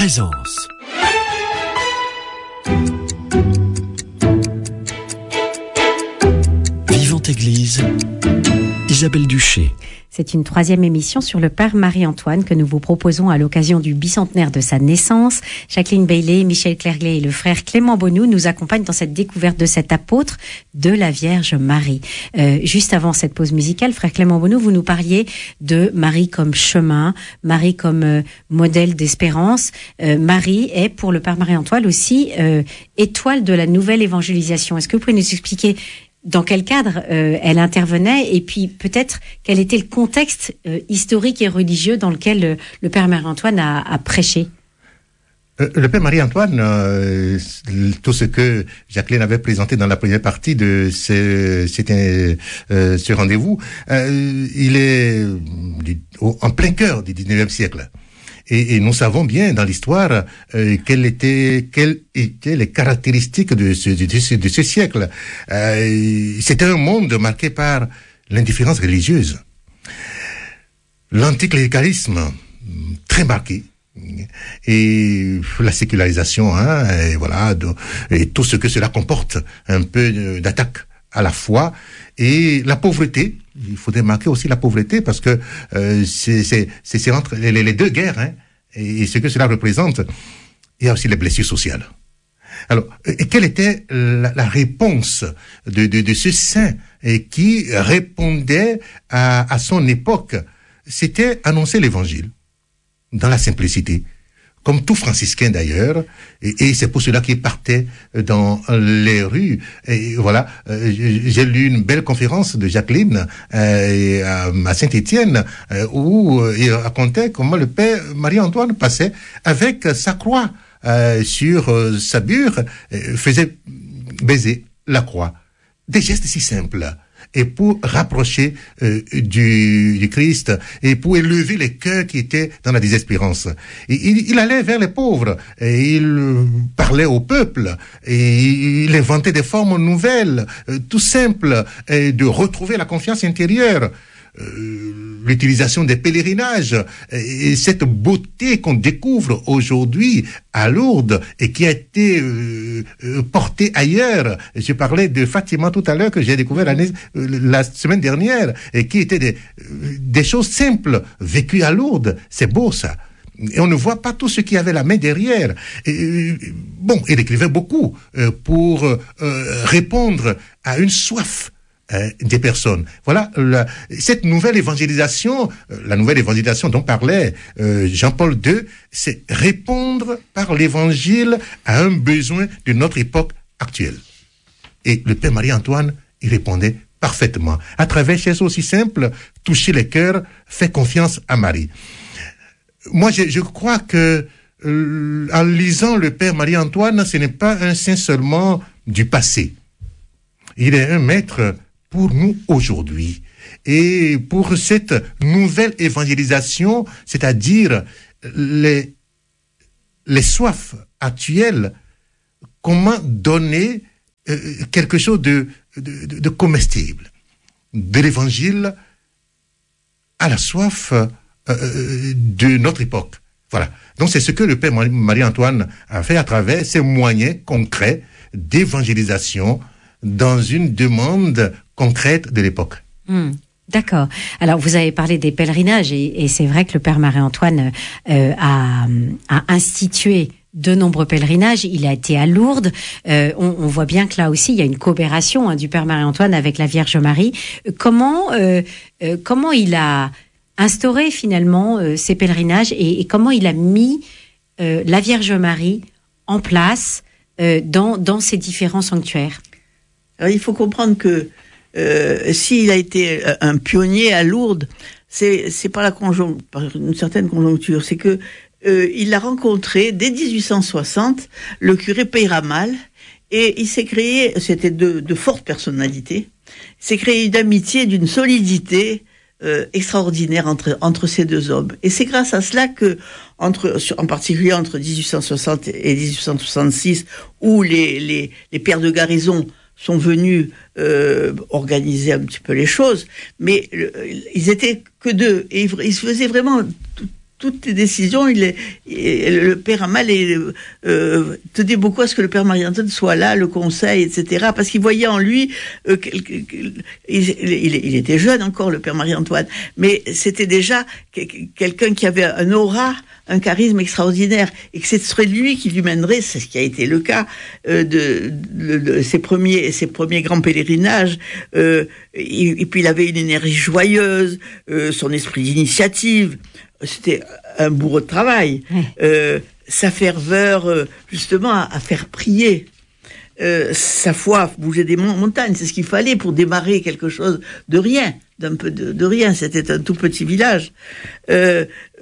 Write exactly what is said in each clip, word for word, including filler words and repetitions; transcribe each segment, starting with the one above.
Présence. Vivante Église, Isabelle Duché. C'est une troisième émission sur le Père Marie-Antoine que nous vous proposons à l'occasion du bicentenaire de sa naissance. Jacqueline Bailey, Michel Clerglay et le frère Clément Bonnou nous accompagnent dans cette découverte de cet apôtre de la Vierge Marie. Euh, juste avant cette pause musicale, frère Clément Bonnou, vous nous parliez de Marie comme chemin, Marie comme euh, modèle d'espérance. Euh, Marie est pour le Père Marie-Antoine aussi euh, étoile de la nouvelle évangélisation. Est-ce que vous pouvez nous expliquer dans quel cadre euh, elle intervenait et puis peut-être quel était le contexte euh, historique et religieux dans lequel euh, le Père Marie-Antoine a, a prêché? euh, Le Père Marie-Antoine, euh, tout ce que Jacqueline avait présenté dans la première partie de ce, c'était, euh, ce rendez-vous, euh, il est en plein cœur du dix-neuvième siècle. Et, et nous savons bien dans l'histoire euh, quelles étaient quelles étaient les caractéristiques de ce de ce, de ce siècle. Euh, c'était un monde marqué par l'indifférence religieuse, l'anticléricalisme très marqué, et la sécularisation, hein, et voilà, de, et tout ce que cela comporte, un peu d'attaque à la foi, et la pauvreté. Il faudrait marquer aussi la pauvreté parce que euh, c'est, c'est, c'est, c'est entre les, les deux guerres, hein, et, et ce que cela représente. Il y a aussi les blessures sociales. Alors, et quelle était la, la réponse de, de, de ce saint et qui répondait à, à son époque? C'était annoncer l'évangile dans la simplicité, comme tout franciscain d'ailleurs, et, et c'est pour cela qu'il partait dans les rues. Et voilà, euh, j'ai lu une belle conférence de Jacqueline euh, à Saint-Étienne euh, où euh, il racontait comment le Père Marie-Antoine passait avec sa croix euh, sur euh, sa bure, euh, faisait baiser la croix. Des gestes si simples. Et pour rapprocher euh, du, du Christ et pour élever les cœurs qui étaient dans la désespérance. Et il, il allait vers les pauvres et il parlait au peuple et il inventait des formes nouvelles, euh, tout simples, et de retrouver la confiance intérieure. Euh, l'utilisation des pèlerinages et cette beauté qu'on découvre aujourd'hui à Lourdes et qui a été euh, euh, portée ailleurs. Je parlais de Fatima tout à l'heure que j'ai découvert l'année, euh, la semaine dernière et qui étaient des, euh, des choses simples vécues à Lourdes. C'est beau ça. Et on ne voit pas tout ce qui avait la main derrière. Et, bon, il écrivait beaucoup euh, pour euh, répondre à une soif Euh, des personnes. Voilà, la, cette nouvelle évangélisation, euh, la nouvelle évangélisation dont parlait euh, Jean-Paul deux, c'est répondre par l'évangile à un besoin de notre époque actuelle. Et le Père Marie-Antoine y répondait parfaitement. À travers choses aussi simples, toucher les cœurs, faire confiance à Marie. Moi, je, je crois que euh, en lisant le Père Marie-Antoine, ce n'est pas un saint seulement du passé. Il est un maître pour nous aujourd'hui. Et pour cette nouvelle évangélisation, c'est-à-dire les, les soifs actuelles, comment donner euh, quelque chose de, de, de, de comestible, de l'évangile à la soif euh, de notre époque. Voilà. Donc c'est ce que le Père Marie-Antoine a fait à travers ces moyens concrets d'évangélisation dans une demande concrète de l'époque. Mmh, d'accord. Alors, vous avez parlé des pèlerinages et, et c'est vrai que le Père Marie-Antoine euh, a, a institué de nombreux pèlerinages. Il a été à Lourdes. Euh, on, on voit bien que là aussi, il y a une coopération hein, du Père Marie-Antoine avec la Vierge Marie. Comment, euh, euh, comment il a instauré finalement euh, ces pèlerinages et, et comment il a mis euh, la Vierge Marie en place euh, dans, dans ces différents sanctuaires? Alors, il faut comprendre que euh, s'il a été un pionnier à Lourdes, c'est c'est par la conjon- par une certaine conjoncture, c'est que euh, il a rencontré dès dix-huit cent soixante le curé Peyramal et il s'est créé, c'était de, de fortes personnalités, il s'est créé une amitié, d'une solidité euh, extraordinaire entre entre ces deux hommes. Et c'est grâce à cela que entre en particulier entre dix-huit cent soixante et dix-huit cent soixante-six, où les les les pères de garnison sont venus euh, organiser un petit peu les choses, mais euh, ils étaient que deux et ils, ils faisaient vraiment tout, toutes les décisions, il est, il, le père Amal est, euh, tenait beaucoup à ce que le père Marie-Antoine soit là, le conseil, et cetera. Parce qu'il voyait en lui, euh, il, il, il était jeune encore, le père Marie-Antoine, mais c'était déjà quelqu'un qui avait un aura, un charisme extraordinaire, et que ce serait lui qui lui mènerait, c'est ce qui a été le cas euh, de, de, de ses premiers, ses premiers grands pèlerinages. Euh, et, et puis il avait une énergie joyeuse, euh, son esprit d'initiative. C'était un bourreau de travail. Mmh. Euh, sa ferveur, euh, justement, à, à faire prier. Euh, sa foi à bouger des montagnes. C'est ce qu'il fallait pour démarrer quelque chose de rien, d'un peu de, de rien. C'était un tout petit village. Euh,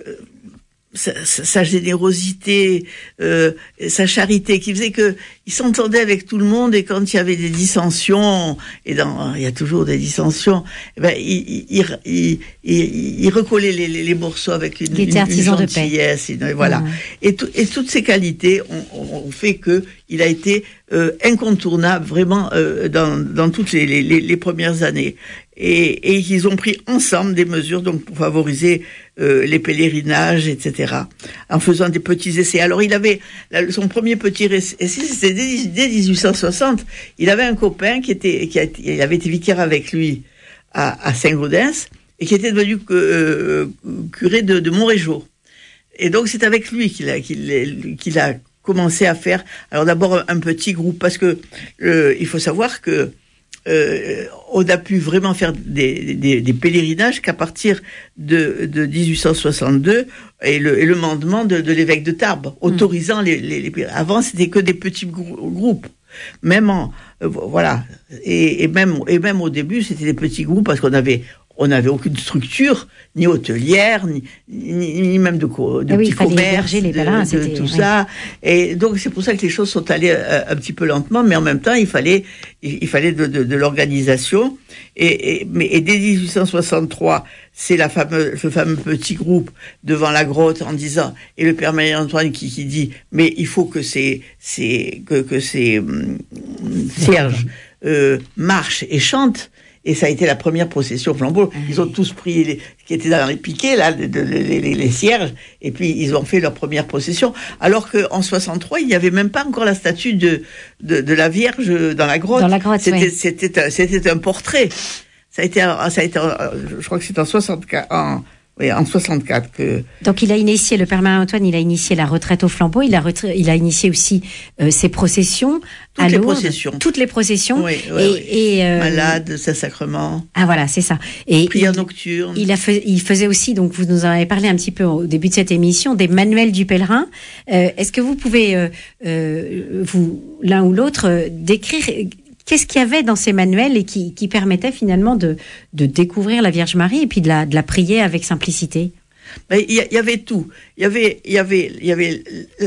Sa, sa générosité, euh, sa charité, qui faisait que il s'entendait avec tout le monde, et quand il y avait des dissensions, et dans, il y a toujours des dissensions, eh ben, il, il, il, il, il recollait les, les, les morceaux avec une, une, une gentillesse, une, voilà. Mmh. Et, tout, et toutes ces qualités ont, ont fait que il a été euh, incontournable, vraiment, euh, dans, dans toutes les, les, les premières années. Et, et ils ont pris ensemble des mesures donc pour favoriser euh, les pèlerinages, et cetera. En faisant des petits essais. Alors il avait là, son premier petit essai, c'était dès, dès dix-huit cent soixante. Il avait un copain qui était, qui a, il avait été vicaire avec lui à, à Saint-Gaudens et qui était devenu euh, curé de, de Montrégeau. Et donc c'est avec lui qu'il a, qu'il, qu'il a commencé à faire. Alors d'abord un petit groupe, parce que euh, il faut savoir que Euh, on a pu vraiment faire des, des, des pèlerinages qu'à partir de, de dix-huit cent soixante-deux et le, et le mandement de, de l'évêque de Tarbes, autorisant mmh. les, les, les... Avant, c'était que des petits grou- groupes. Même en... Euh, voilà. Et, et, même, et même au début, c'était des petits groupes parce qu'on avait... On n'avait aucune structure, ni hôtelière, ni, ni, ni même de, co- de ah oui, petits commerces, les pèlerins, de, de tout oui. ça. Et donc, c'est pour ça que les choses sont allées euh, un petit peu lentement, mais en même temps, il fallait, il, il fallait de, de, de l'organisation. Et, et, mais, et dès dix-huit cent soixante-trois, c'est la fameuse, ce fameux petit groupe devant la grotte en disant, et le père Marie-Antoine qui, qui dit, mais il faut que ces, ces, que, que ces, hum, cierges, euh, marchent et chantent. Et ça a été la première procession au flambeau. Mmh. Ils ont tous pris les, qui étaient dans les piquets, là, de, de, les, les, les cierges, et puis ils ont fait leur première procession. Alors qu'en soixante-trois, il n'y avait même pas encore la statue de, de, de la Vierge dans la grotte. Dans la grotte, c'était, oui. c'était, un, c'était un portrait. Ça a été, ça a été, je crois que c'est en soixante-quatre, en, oui, en soixante-quatre que... Donc il a initié, le père Marie-Antoine, il a initié la retraite au flambeau, il a, retra... il a initié aussi euh, ses processions. Toutes à les Lourdes, processions. Toutes les processions. Oui, oui, et, oui. et euh... Malades, Saint-Sacrement. Ah voilà, c'est ça. Et prière il, nocturne. Il, a fait, il faisait aussi, donc vous nous en avez parlé un petit peu au début de cette émission, des manuels du pèlerin. Euh, est-ce que vous pouvez, euh, euh, vous, l'un ou l'autre, euh, décrire... Qu'est-ce qu'il y avait dans ces manuels et qui, qui permettait finalement de, de découvrir la Vierge Marie et puis de la, de la prier avec simplicité? Il y, y avait tout. Il y avait, il y avait, il y avait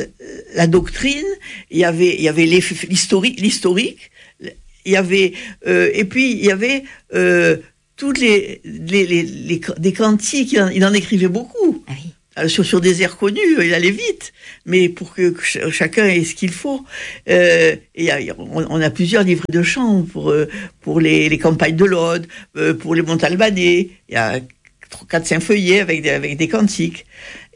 la doctrine. Il y avait, il y avait l'historique, l'historique. Il y avait, euh, et puis il y avait euh, toutes les, les, les, les des cantiques. Il en, il en écrivait beaucoup. Ah oui. Sur, sur des airs connus, il allait vite, mais pour que, que ch- chacun ait ce qu'il faut. Euh, et a, on, on a plusieurs livrets de chants pour, pour les, les campagnes de l'Aude, pour les Montalbanais. Il y a quatre cinq feuillets avec des, avec des cantiques.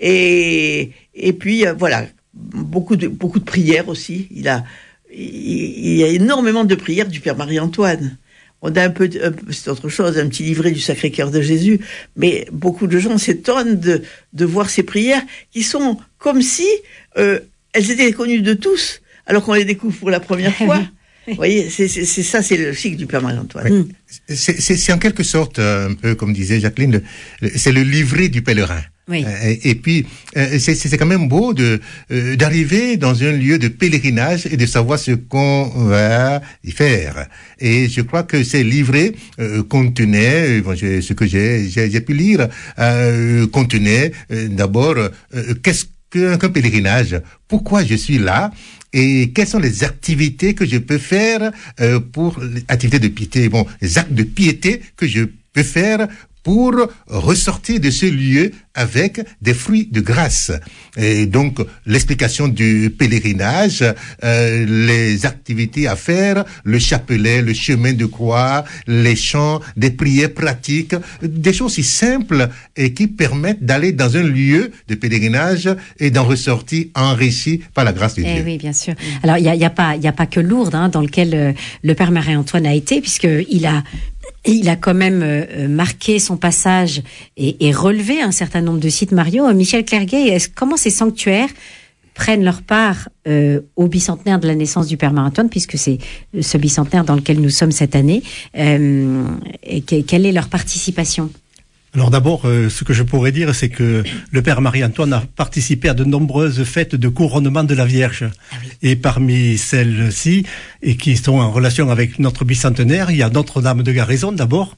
Et, et puis, voilà, beaucoup de, beaucoup de prières aussi. Il, a, il, il y a énormément de prières du Père Marie-Antoine. On a un peu, un peu, c'est autre chose, un petit livret du Sacré-Cœur de Jésus, mais beaucoup de gens s'étonnent de, de voir ces prières qui sont comme si euh, elles étaient connues de tous, alors qu'on les découvre pour la première fois. Vous voyez, c'est, c'est, c'est ça, c'est le cycle du Père Marie-Antoine. Oui. C'est, c'est, c'est en quelque sorte, un peu comme disait Jacqueline, le, le, c'est le livret du pèlerin. Oui. Et, et puis, c'est, c'est quand même beau de, euh, d'arriver dans un lieu de pèlerinage et de savoir ce qu'on va y faire. Et je crois que ces livrets euh, contenaient, bon, je, ce que j'ai, j'ai, j'ai pu lire, euh, contenaient euh, d'abord euh, qu'est-ce qu'un, qu'un pèlerinage, pourquoi je suis là, et quelles sont les activités que je peux faire euh, pour les activités de piété, bon, les actes de piété que je peux faire pour ressortir de ce lieu avec des fruits de grâce. Et donc, l'explication du pèlerinage, euh, les activités à faire, le chapelet, le chemin de croix, les chants, des prières pratiques, des choses si simples et qui permettent d'aller dans un lieu de pèlerinage et d'en ressortir enrichi par la grâce de eh Dieu. Oui, bien sûr. Alors, il n'y a, y a, pas, y a pas que Lourdes hein, dans lequel euh, le Père Marie-Antoine a été, puisqu'il a... Il a quand même euh, marqué son passage et, et relevé un certain nombre de sites, Mario. Michel Clerguet, est-ce, comment ces sanctuaires prennent leur part euh, au bicentenaire de la naissance du Père Marie-Antoine, puisque c'est ce bicentenaire dans lequel nous sommes cette année, euh, et que, quelle est leur participation ? Alors d'abord, euh, ce que je pourrais dire, c'est que le Père Marie-Antoine a participé à de nombreuses fêtes de couronnement de la Vierge. Ah oui. Et parmi celles-ci, et qui sont en relation avec notre bicentenaire, il y a Notre-Dame de Garrison d'abord,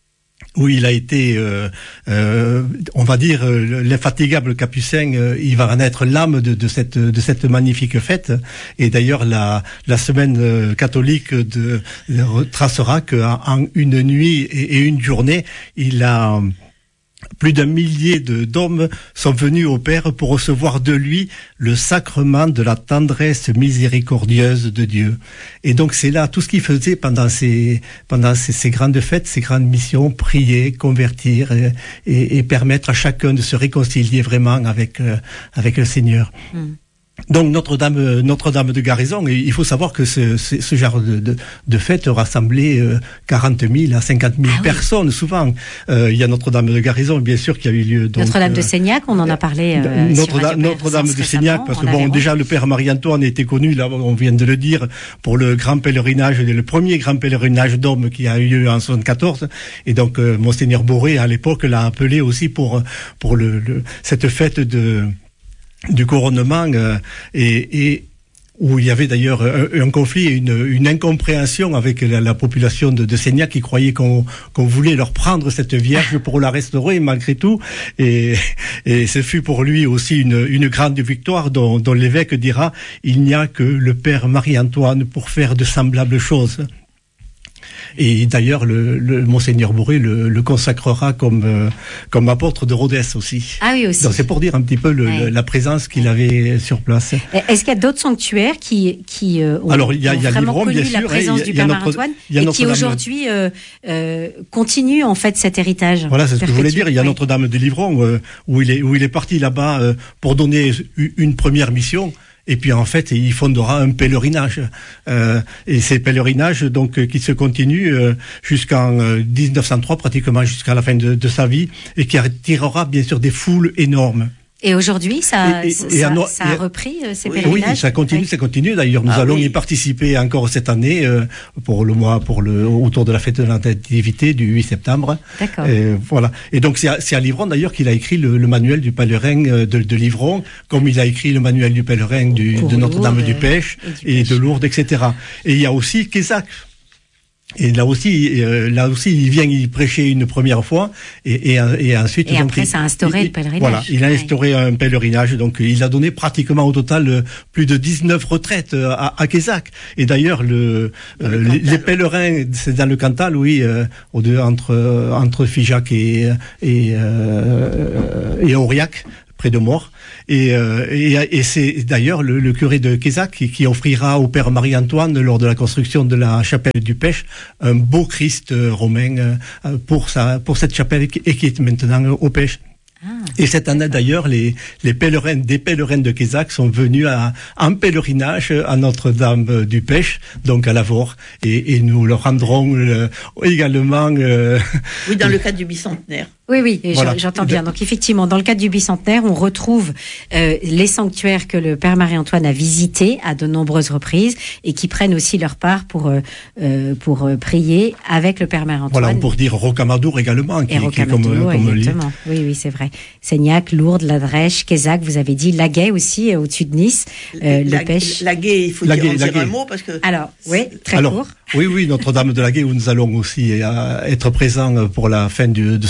où il a été, euh, euh, on va dire, euh, l'infatigable Capucin, euh, il va en être l'âme de, de cette de cette magnifique fête. Et d'ailleurs, la la semaine euh, catholique de, de tracera qu'en en une nuit et, et une journée, il a plus d'un millier de, d'hommes sont venus au Père pour recevoir de lui le sacrement de la tendresse miséricordieuse de Dieu. Et donc c'est là tout ce qu'il faisait pendant ces, pendant ces, ces grandes fêtes, ces grandes missions, prier, convertir et, et, et permettre à chacun de se réconcilier vraiment avec, euh, avec le Seigneur. Mm. Donc Notre-Dame, Notre-Dame de Garrison, il faut savoir que ce, ce, ce genre de, de, de fête rassemblait euh, quarante mille à cinquante mille ah, personnes oui. souvent. Euh, il y a Notre-Dame de Garrison, bien sûr, qui a eu lieu. Donc, Notre-Dame euh, de Seignac, on en a parlé. Euh, Notre-Dame, Notre-Dame de Seignac, parce que bon, déjà le Père Marie-Antoine était connu, là, on vient de le dire, pour le grand pèlerinage, le premier grand pèlerinage d'hommes qui a eu lieu en soixante-quatorze. Et donc euh, Monseigneur Boré à l'époque l'a appelé aussi pour pour le, le cette fête de du couronnement euh, et, et où il y avait d'ailleurs un, un conflit et une, une incompréhension avec la, la population de, de Seignac qui croyait qu'on, qu'on voulait leur prendre cette Vierge pour la restaurer malgré tout. Et, et ce fut pour lui aussi une, une grande victoire dont, dont l'évêque dira « Il n'y a que le Père Marie-Antoine pour faire de semblables choses ». Et d'ailleurs, le, le Monseigneur Boré le, le consacrera comme euh, comme apôtre de Rhodes aussi. Ah oui aussi. Donc c'est pour dire un petit peu le, ouais. le, la présence qu'il avait sur place. Est-ce qu'il y a d'autres sanctuaires qui qui euh, ont, Alors il y a, ont il y a vraiment Livron, connu bien la sûr, présence du Père Marie-Antoine et qui aujourd'hui euh, euh, continue en fait cet héritage. Voilà, c'est ce que je voulais dire. Il y a Notre-Dame de Livron euh, où il est où il est parti là-bas euh, pour donner une première mission. Et puis en fait, il fondera un pèlerinage. Euh, et ces pèlerinages, donc, qui se continuent euh, jusqu'en euh, dix-neuf cent trois, pratiquement jusqu'à la fin de, de sa vie, et qui attirera bien sûr des foules énormes. Et aujourd'hui, ça, et, et, ça, et ça, no, ça a repris euh, ces pèlerinages. Oui, ça continue, oui. ça continue. D'ailleurs, nous ah, allons oui. y participer encore cette année euh, pour le mois, pour le autour de la fête de la Nativité du huit septembre. D'accord. Et, voilà. Et donc c'est à, c'est à Livron d'ailleurs qu'il a écrit le, le manuel du pèlerin de, de Livron, comme il a écrit le manuel du pèlerin du, de Notre-Dame du Pêche et, du et de Lourdes, et cetera. Et il y a aussi Quézac. Et là aussi, euh, là aussi, il vient y prêcher une première fois, et, et, et ensuite. Et donc, après, il, ça a instauré il, le pèlerinage. Voilà, il a instauré ouais. un pèlerinage, donc il a donné pratiquement au total euh, plus de dix-neuf retraites euh, à, à Quézac. Et d'ailleurs, le, euh, le les, les pèlerins, c'est dans le Cantal, oui, euh, au deux, entre euh, entre Figeac et et euh, et Aurillac, près de Mort. Et, euh, et, et c'est d'ailleurs le, le curé de Quézac qui, qui offrira au Père Marie-Antoine, lors de la construction de la chapelle du Pêche, un beau Christ romain euh, pour sa pour cette chapelle et qui est maintenant au Pêche. Ah, et cette année d'ailleurs, les, les pèlerins, des pèlerins de Quézac sont venus à, en pèlerinage à Notre-Dame du Pêche, donc à Lavore, et, et nous leur rendrons le, également. Euh, oui, dans le cadre du bicentenaire. Oui, oui, voilà. J'entends bien. Donc effectivement, dans le cadre du bicentenaire, on retrouve euh, les sanctuaires que le Père Marie-Antoine a visités à de nombreuses reprises et qui prennent aussi leur part pour euh, pour euh, prier avec le Père Marie-Antoine. Voilà, pour dire Rocamadour également, qui, et Rocamadour, qui est comme, comme exactement. Oui, oui, c'est vrai. Seignac, Lourdes, La Drèche, Quézac, vous avez dit Laguet aussi euh, au-dessus de Nice, euh, la, le Pêche. Laguet, il faut Laguet, dire, en Laguet. dire un mot parce que. Alors, oui, très Alors, court. Oui, oui, Notre-Dame de Laguet où nous allons aussi euh, être présents pour la fin du, de ce mois de mai.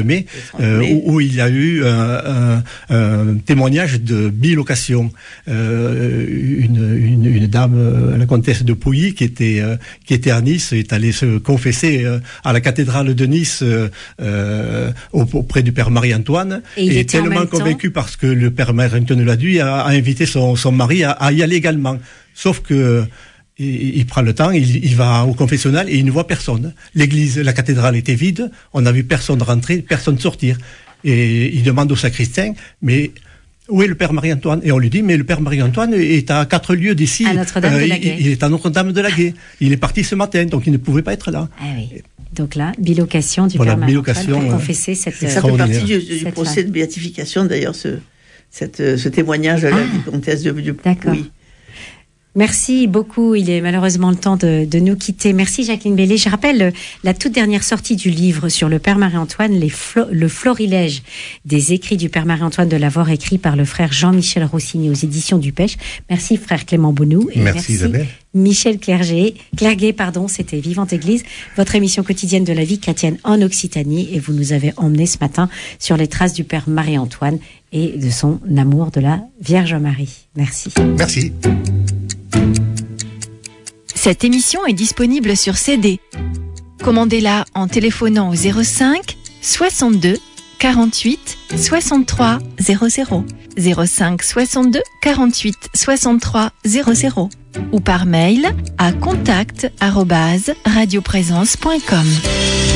mai, euh, où, où il y a eu un, un, un témoignage de bilocation. Euh, une, une, une dame, la comtesse de Pouilly, qui était, euh, qui était à Nice, est allée se confesser euh, à la cathédrale de Nice euh, euh, auprès du père Marie-Antoine, et, et est tellement convaincu parce que le père Marie-Antoine Laduy a, a invité son, son mari à, à y aller également. Sauf que il, il prend le temps, il, il va au confessionnal et il ne voit personne. L'église, la cathédrale était vide, on n'a vu personne rentrer, personne sortir. Et il demande au sacristain, mais où est le père Marie-Antoine? Et on lui dit, mais le père Marie-Antoine est à quatre lieues d'ici. À Notre-Dame-de-la-Gaie. Euh, il, il est à Notre-Dame-de-la-Gaie. Il est parti ce matin, donc il ne pouvait pas être là. Ah oui. Donc là, bilocation du voilà, père Marie-Antoine pour euh, confesser cette... Ça fait partie du, du procès de béatification, d'ailleurs, ce, cette, ce témoignage de la ah, comtesse de, de D'accord. Oui. Merci beaucoup. Il est malheureusement le temps de, de nous quitter. Merci Jacqueline Baillet. Je rappelle la toute dernière sortie du livre sur le Père Marie-Antoine, les flo- le florilège des écrits du Père Marie-Antoine de Lavaur, écrit par le frère Jean-Michel Rossini aux éditions du Pêche. Merci frère Clément Bonou. Et merci, merci Isabelle. Michel Clerget. Clerguet, pardon, c'était Vivante Église, votre émission quotidienne de la vie chrétienne en Occitanie. Et vous nous avez emmenés ce matin sur les traces du Père Marie-Antoine et de son amour de la Vierge Marie. Merci. Merci. Cette émission est disponible sur C D. Commandez-la en téléphonant au zéro cinq soixante-deux quarante-huit soixante-trois zéro zéro, zéro cinq soixante-deux quarante-huit soixante-trois zéro zéro ou par mail à contact arobase radioprésence point com.